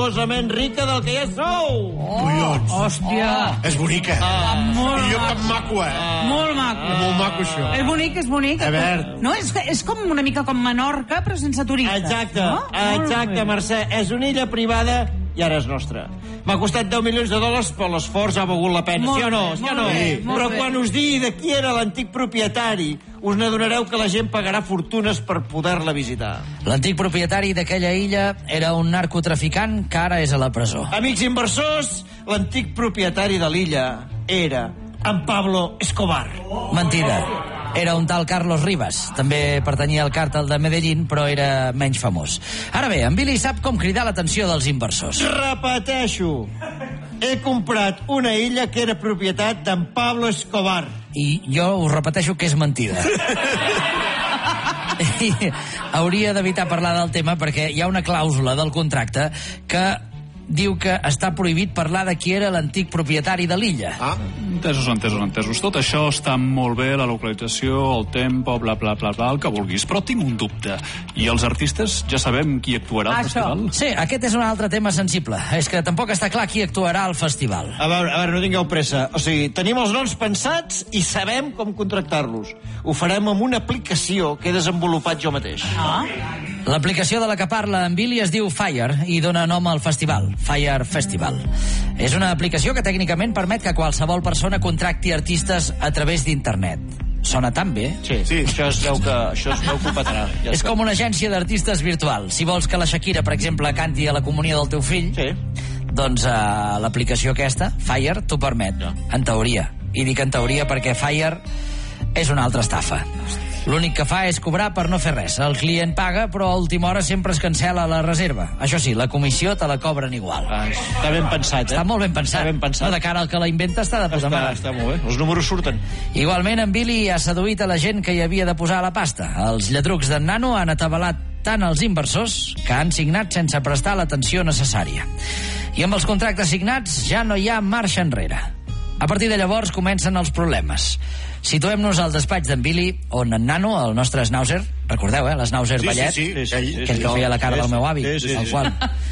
rica del que ja sou. Collons. Hòstia. És bonica. Molt I jo maco. que maco, Molt maco. Molt maco, això. És bonic, és bonic. A veure. No, és com una mica com Menorca, però sense turistes. Exacte, no? exacte, Mercè. És una illa privada i ara és nostra. M'ha costat 10 milions de dòlars, però l'esforç ha valgut la pena. Molt Sí o no? bé, Sí o molt no? bé, molt Però bé. quan us digui de qui era l'antic propietari, us n'adonareu que la gent pagarà fortunes per poder-la visitar. L'antic propietari d'aquella illa era un narcotraficant que ara és a la presó. Amics inversors, l'antic propietari de l'illa era en Pablo Escobar. Mentida. Era un tal Carlos Rivas. També pertanyia al càrtel de Medellín, però era menys famós. Ara bé, en Billy sap com cridar l'atenció dels inversors. Repeteixo, he comprat una illa que era propietat d'en Pablo Escobar. I jo us repeteixo que és mentida. I hauria d'evitar parlar del tema perquè hi ha una clàusula del contracte que diu que està prohibit parlar de qui era l'antic propietari de l'illa. Entesos. Tot això està molt bé, la localització, el tempo, bla, bla, bla, bla, el que vulguis. Però tinc un dubte. I els artistes ja sabem qui actuarà al festival? Sí, aquest és un altre tema sensible. És que tampoc està clar qui actuarà al festival. A veure, no tingueu pressa. O sigui, tenim els noms pensats i sabem com contractar-los. Ho farem amb una aplicació que he desenvolupat jo mateix. L'aplicació de la que parla en Billy es diu Fire i dona nom al festival, Fire Festival. És una aplicació que tècnicament permet que qualsevol persona contracti artistes a través d'internet. Sona tan bé. Sí. Això es veu que ho petarà. Ja És com una agència d'artistes virtual. Si vols que la Shakira, per exemple, canti a la comunió del teu fill, doncs l'aplicació aquesta, Fire, t'ho permet. En teoria. I dic en teoria perquè Fire és una altra estafa. L'únic que fa és cobrar per no fer res. El client paga, però a última hora sempre es cancela la reserva. Això sí, la comissió te la cobren igual. Està ben pensat, Està molt ben pensat. Està ben pensat. No, de cara al que la inventa està de puta mare. Està molt bé. Els números surten. Igualment, en Billy ha seduït a la gent que hi havia de posar a la pasta. Els lladrucs d'en Nano han atabalat tant els inversors que han signat sense prestar l'atenció necessària. I amb els contractes signats ja no hi ha marxa enrere. A partir de llavors comencen els problemes. Situem-nos al despatx d'en Billy, on en Nano, el nostre Schnauzer, recordeu, l'Schnauzer Ballet, aquell que feia la cara del meu avi, el qual...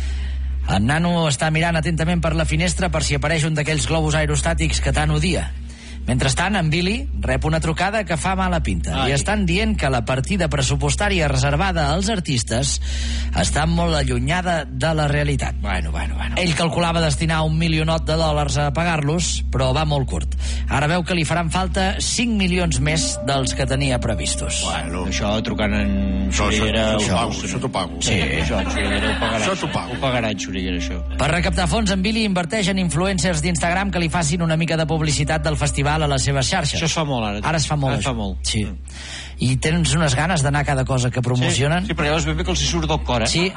En Nano està mirant atentament per la finestra per si apareix un d'aquells globus aerostàtics que tant odia. Mentrestant, en Billy rep una trucada que fa mala pinta. I estan dient que la partida pressupostària reservada als artistes està molt allunyada de la realitat. Bueno. Ell calculava destinar $1 milionot a pagar-los, però va molt curt. Ara veu que li faran falta 5 milions més dels que tenia previstos. Bueno, això trucant en Xuriguera... Això t'ho pago. Sí. Això, en Xuriguera ho pagarà. Això t'ho pago. Ho pagarà en Xuriguera, això. Per recaptar fons, en Billy inverteix en influencers d'Instagram que li facin una mica de publicitat del festival a les seves xarxes. Això es fa molt, ara. Ara es fa molt. Ara es fa molt. Sí. I tens unes ganes d'anar a cada cosa que promocionen? Sí, perquè llavors ben bé que els hi surt del cor, Sí.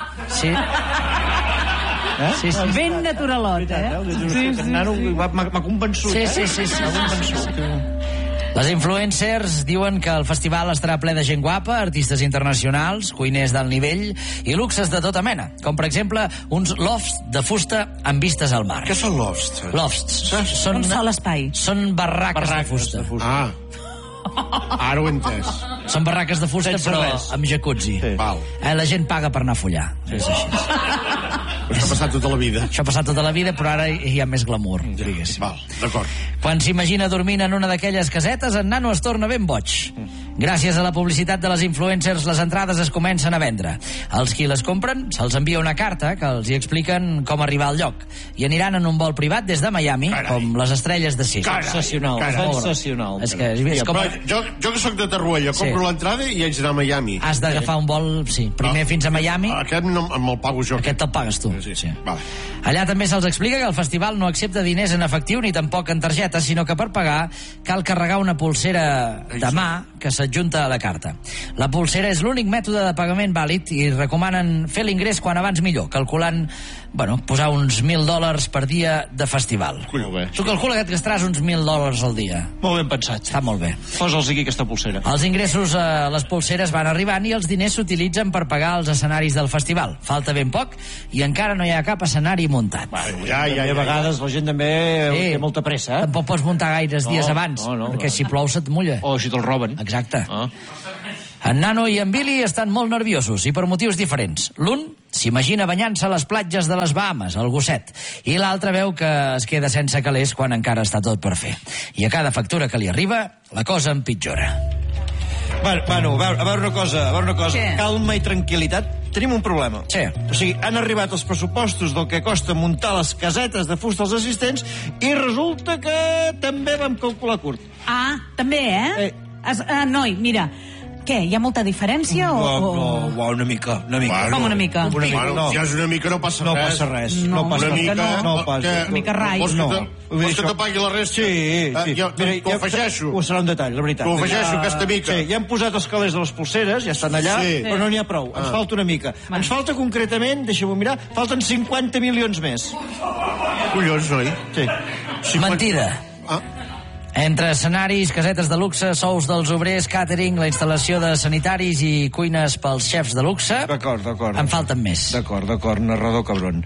Sí. Ben naturalot, M'ha convençut, Sí. Les influencers diuen que el festival estarà ple de gent guapa, artistes internacionals, cuiners d'alt nivell i luxes de tota mena, com per exemple uns lofts de fusta amb vistes al mar. Què són lofts? Lofts. Un sol espai. Són barraques de fusta. Ah, ara ho he entès. Són barraques de fusta, Sense però res. amb jacuzzi. Val. La gent paga per anar a follar. És així. Això ha passat tota la vida. Això ha passat tota la vida, però ara hi ha més glamour, diguéssim. Val, d'acord. Quan s'imagina dormint en una d'aquelles casetes, en Nano es torna ben boig. Gràcies a la publicitat de les influencers, les entrades es comencen a vendre. Els qui les compren se'ls envia una carta que els hi expliquen com arribar al lloc. I aniran en un vol privat des de Miami, com les estrelles de Sitges. Sensacional. És que és com... Però jo que sóc de Tarruella, compro l'entrada i haig d'anar a Miami. Has d'agafar un vol, primer fins a Miami. Aquest no me'l pago jo. Aquest te'l pagues tu. Sí. Vale. Allà també se'ls explica que el festival no accepta diners en efectiu ni tampoc en targeta, sinó que per pagar cal carregar una pulsera de mà que s'adjunta a la carta. La pulsera és l'únic mètode de pagament vàlid i recomanen fer l'ingrés quan abans millor, calculant, posar uns $1.000 per dia de festival. Tu calcula que et gastaràs uns $1.000 al dia. Molt ben pensat. Està molt bé. Posa'ls aquí aquesta pulsera. Els ingressos a les pulseres van arribant i els diners s'utilitzen per pagar els escenaris del festival. Falta ben poc i encara no hi ha cap escenari muntat. Ja. A vegades la gent també té molta pressa, Tampoc pots muntar gaires dies abans, perquè si plou se't mulla. O si te'l roben. Exacte. En Nano i en Billy estan molt nerviosos i per motius diferents. L'un S'imagina banyant-se a les platges de les Bahames, el gosset. I l'altre veu que es queda sense calés quan encara està tot per fer. I a cada factura que li arriba, la cosa empitjora. Bueno, a veure una cosa. Què? Calma i tranquil·litat. Tenim un problema. Sí. O sigui, han arribat els pressupostos del que costa muntar les casetes de fusta als assistents i resulta que també vam calcular curt. Ah, també, Noi, mira, què, hi ha molta diferència o... Una mica. Com una mica? Bueno, si és una mica no passa No res. passa res. No, No passa Una res. mica... No passa. Una mica rai. Vols No. que te pagui la resta? Sí. Jo t'ho afegeixo. Ho serà un detall, la veritat. T'ho afegeixo, aquesta mica. Sí, ja hem posat els calés de les pulseres, ja estan allà, Sí. però no n'hi ha prou. Ens falta una mica. Ens falta concretament, deixeu-ho mirar, falten 50 milions més. Collons, noi. Sí. Mentida. Ah, Entre escenaris, casetes de luxe, sous dels obrers, càtering, la instal·lació de sanitaris i cuines pels xefs de luxe... D'acord. En falten més. D'acord, narrador cabron.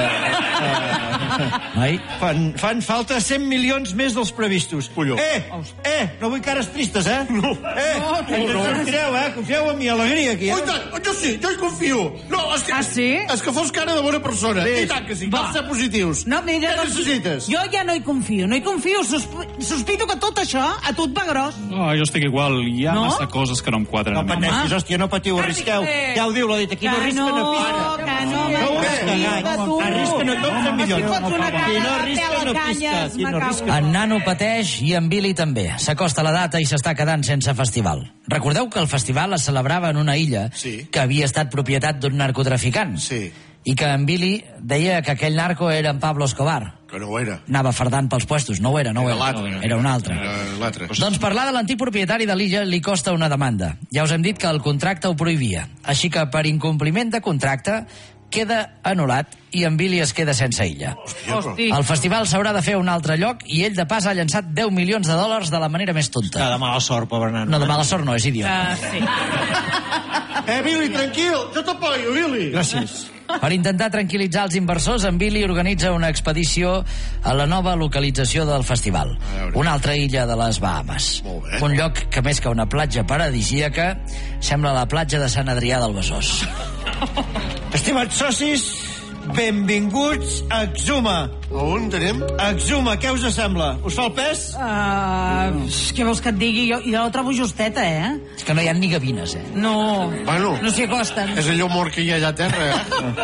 Oi? Fan falta 100 milions més dels previstos. Colló. No vull cares tristes, No. Confieu en mi, alegria aquí, Oh, i tant, jo sí, jo hi confio. No, és que, Ah, sí? És que fos cara de bona persona. Sí. I tant que sí, cal ser positius. No, mira, Què necessites? Jo ja no hi confio. Sospito que tot això a tu et va gros. No, jo estic igual. Hi ha No? massa coses que no em quadren. No a mi. pateixis, hòstia, no patiu, arrisqueu. Ja ho diu, l'ha dit, aquí no arrisca, no pisca. Que no, No m'agrada tu. arrisca, no 12 milions. M'has fotre una Qui no cara, arrisca, te la no pisca. canyes, Qui no me arrisca, cago. En Nano pateix i en Billy també. S'acosta la data i s'està quedant sense festival. Recordeu que el festival es celebrava en una illa Sí. que havia estat propietat d'un narcotraficant. Sí. I que en Billy deia que aquell narco era en Pablo Escobar. Que no ho era. Anava fardant pels puestos. No ho era. l'altre. Era un altre. Era l'altre. Doncs parlar de l'antic propietari de l'illa li costa una demanda. Ja us hem dit que el contracte ho prohibia. Així que per incompliment de contracte queda anul·lat i en Billy es queda sense illa. Hosti. El festival s'haurà de fer a un altre lloc i ell de pas ha llençat 10 milions de dòlars de la manera més tonta. De mala sort, pobre nano. No, de mala sort no, és idiota. Sí. Billy, tranquil, jo t'apoyo, Billy. Gràcies. Per intentar tranquil·litzar els inversors, en Billy organitza una expedició a la nova localització del festival. Una altra illa de les Bahames. Molt bé. Un lloc que més que una platja paradisíaca sembla la platja de Sant Adrià del Besòs. Estimats socis, benvinguts a Exuma. On anem? Exuma, què us sembla? Us fa el pes? Què vols que et digui? Jo la trobo justeta, És que no hi ha ni gavines, No. Bueno. No s'hi acosten. És allò mort que hi ha allà a terra,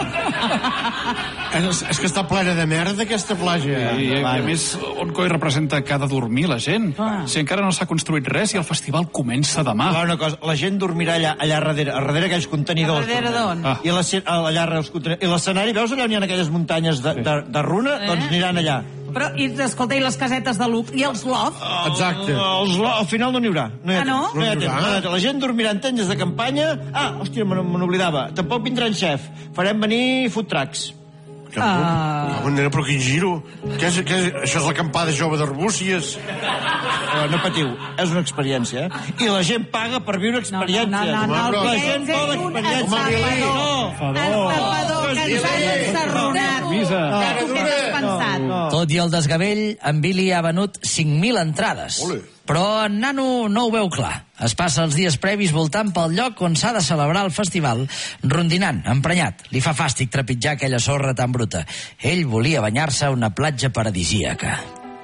és que està plena de merda, aquesta platja. I a més, on coi representa que ha de dormir la gent? Si encara no s'ha construït res i el festival comença demà. Una cosa, la gent dormirà allà darrere aquells contenidors. A darrere d'on? I allà els contenidors. I l'escenari, veus allà on hi ha aquelles muntanyes de runa? Doncs aniran allà. Però, escolta, i les casetes de luxe? I els loft? Exacte. Al final no n'hi haurà. No hi ha no? temps. No hi ha temps. La gent dormirà en tendes de campanya. Hòstia, me n'oblidava. Tampoc vindran xef. Farem venir food trucks. Però quin giro. Què és? Això és l'acampada jove d'Arbúcies. No patiu, és una experiència, I la gent paga per viure experiència. No, la gent vol experiència. Estafador, que ens han ensarronat. Tu què t'has pensat? Tot i el desgavell, en Billy ha venut 5.000 entrades. Ole. Però en Nano no ho veu clar. Es passa els dies previs voltant pel lloc on s'ha de celebrar el festival, rondinant, emprenyat. Li fa fàstic trepitjar aquella sorra tan bruta. Ell volia banyar-se a una platja paradisíaca.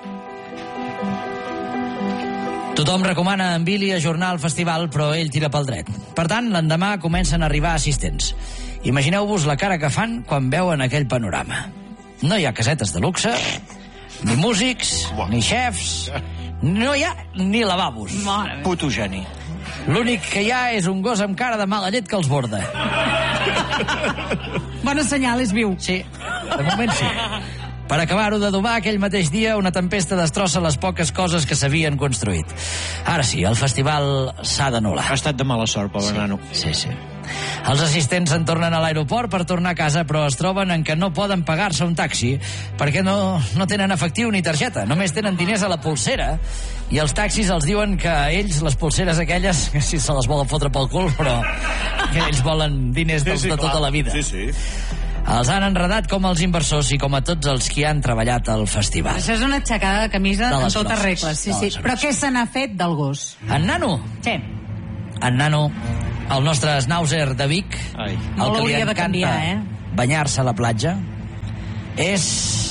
Tothom recomana a en Billy ajornar el festival, però ell tira pel dret. Per tant, l'endemà comencen a arribar assistents. Imagineu-vos la cara que fan quan veuen aquell panorama. No hi ha casetes de luxe, ni músics, ni xefs, no hi ha ni lavabos. Puto geni. L'únic que hi ha és un gos amb cara de mala llet que els borda. Bona senyal, és viu. Sí, de moment sí. Per acabar-ho d'adobar, aquell mateix dia una tempesta destrossa les poques coses que s'havien construït. Ara sí, el festival s'ha d'anul·lar. Ha estat de mala sort, pobre nano. Sí. Els assistents en tornen a l'aeroport per tornar a casa, però es troben en que no poden pagar-se un taxi perquè no tenen efectiu ni targeta, només tenen diners a la polsera, i els taxis els diuen que a ells les polseres aquelles, que si se les volen fotre pel cul, però que ells volen diners de tota la vida. Sí. Els han enredat com els inversors i com a tots els qui han treballat al festival. Això és una aixecada de camisa De en les totes flors. regles. Sí. De les Però què se n'ha fet del gos? En Nano? Sí. En Nano El nostre Schnauzer de Vic, Ai. el No que li l'hauria de encanta canviar, banyar-se a la platja, és